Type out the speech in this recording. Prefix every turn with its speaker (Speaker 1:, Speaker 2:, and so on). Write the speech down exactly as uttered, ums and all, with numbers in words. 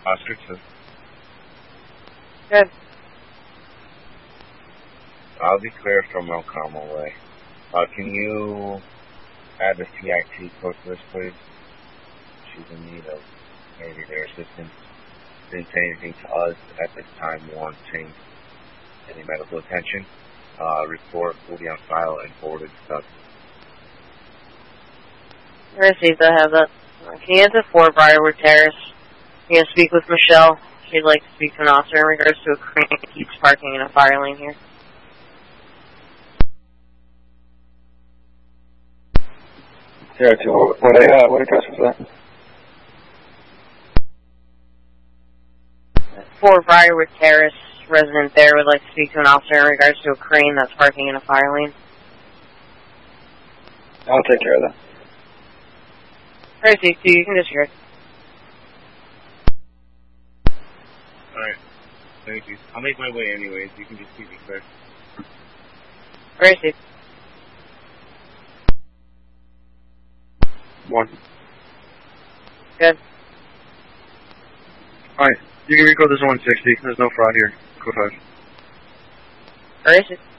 Speaker 1: Oscar two.
Speaker 2: Good.
Speaker 1: I'll be clear from El Carmel way. Uh, can you add the C I T code to this, please? She's in need of maybe their assistance. Didn't say anything to us at this time wanting any medical attention. Uh, report will be on file and forwarded to us.
Speaker 2: I received. I have that. Can you enter four Briarwood Terrace? You can speak with Michelle. She'd like to speak to an officer in regards to a crane that keeps parking in a fire lane here.
Speaker 3: Zero two. What, uh, what address was that?
Speaker 2: Four Briarwood Terrace. Resident there would like to speak to an officer in regards to a crane that's parking in a fire lane.
Speaker 3: I'll take care of that.
Speaker 2: Alright, C two, you can disregard.
Speaker 1: Alright. Thank you. I'll make my way anyways. You can just keep me clear.
Speaker 2: Alright, C two.
Speaker 3: One.
Speaker 2: Good.
Speaker 3: Alright. You can recode this one sixty. There's no fraud here. Code five.
Speaker 2: Alright, C two.